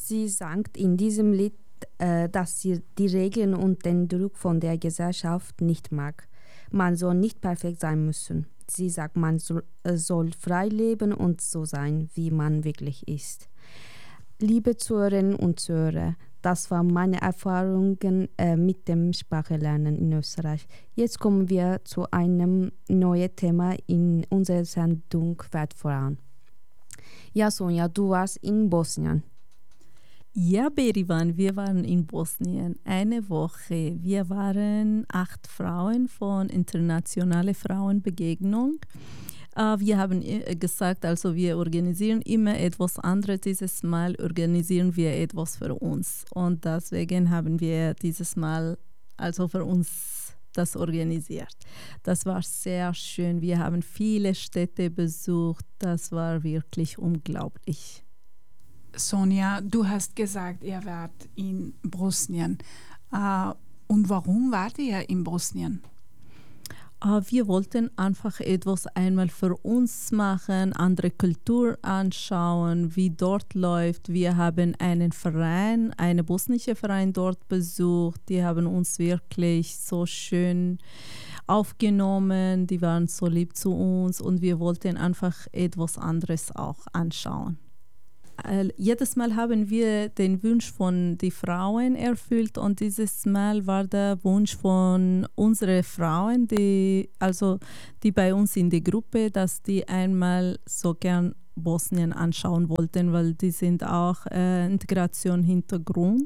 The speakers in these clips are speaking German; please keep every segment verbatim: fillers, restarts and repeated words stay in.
Sie sagt in diesem Lied, äh, dass sie die Regeln und den Druck von der Gesellschaft nicht mag. Man soll nicht perfekt sein müssen. Sie sagt, man soll, äh, soll frei leben und so sein, wie man wirklich ist. Liebe Zuhörerinnen und Zuhörer, das waren meine Erfahrungen äh, mit dem Sprachenlernen in Österreich. Jetzt kommen wir zu einem neuen Thema in unserer Sendung Wert voran. Ja, Sonja, du warst in Bosnien. Ja, Berivan, wir waren in Bosnien eine Woche. Wir waren acht Frauen von Internationale Frauenbegegnung. Uh, wir haben gesagt, also wir organisieren immer etwas anderes. Dieses Mal organisieren wir etwas für uns. Und deswegen haben wir dieses Mal also für uns das organisiert. Das war sehr schön. Wir haben viele Städte besucht. Das war wirklich unglaublich. Sonja, du hast gesagt, ihr wart in Bosnien. Uh, und warum wart ihr in Bosnien? Wir wollten einfach etwas einmal für uns machen, andere Kultur anschauen, wie dort läuft. Wir haben einen Verein, einen bosnischen Verein dort besucht. Die haben uns wirklich so schön aufgenommen. Die waren so lieb zu uns und wir wollten einfach etwas anderes auch anschauen. Jedes Mal haben wir den Wunsch von den Frauen erfüllt und dieses Mal war der Wunsch von unseren Frauen, die, also die bei uns in der Gruppe, dass die einmal so gern Bosnien anschauen wollten, weil die sind auch äh, Integration-Hintergrund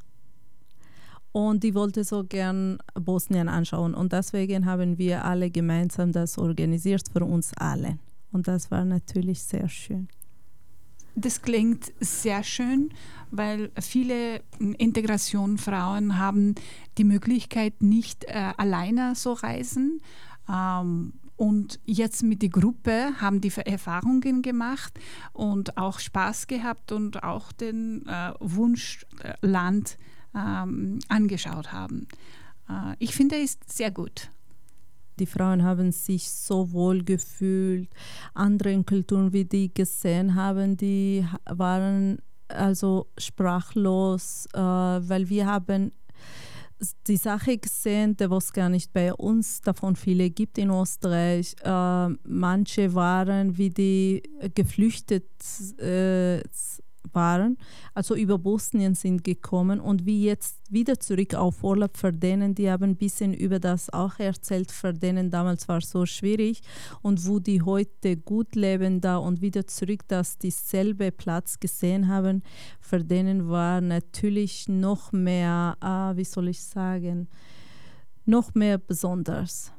und die wollten so gern Bosnien anschauen und deswegen haben wir alle gemeinsam das organisiert für uns alle und das war natürlich sehr schön. Das klingt sehr schön, weil viele Integrationsfrauen haben die Möglichkeit, nicht äh, alleine zu reisen. Ähm, und jetzt mit der Gruppe haben die Erfahrungen gemacht und auch Spaß gehabt und auch den äh, Wunschland ähm, angeschaut haben. Äh, ich finde, es ist sehr gut. Die Frauen haben sich so wohl gefühlt. Andere Kulturen, wie die gesehen haben, die waren also sprachlos, äh, weil wir haben die Sache gesehen, die es gar nicht bei uns davon viele gibt in Österreich. Äh, manche waren, wie die geflüchtet äh, waren, also über Bosnien sind gekommen und wie jetzt wieder zurück auf Urlaub für denen, die haben ein bisschen über das auch erzählt, für denen damals war es so schwierig und wo die heute gut leben da und wieder zurück, dass dieselbe Platz gesehen haben, für denen war natürlich noch mehr, äh, wie soll ich sagen, noch mehr besonders.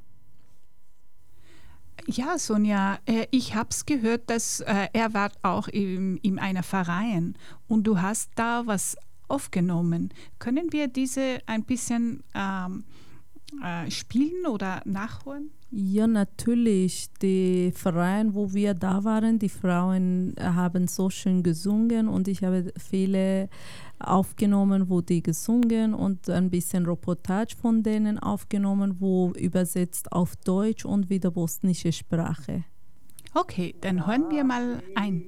Ja, Sonja, äh, ich habe es gehört, dass äh, er war auch in, in einer Verein und du hast da was aufgenommen. Können wir diese ein bisschen ähm, äh, spielen oder nachholen? Ja, natürlich. Der Verein, wo wir da waren, die Frauen haben so schön gesungen und ich habe viele aufgenommen, wo die gesungen und ein bisschen Reportage von denen aufgenommen, wo übersetzt auf Deutsch und wieder bosnische Sprache. Okay, dann hören wir mal ein.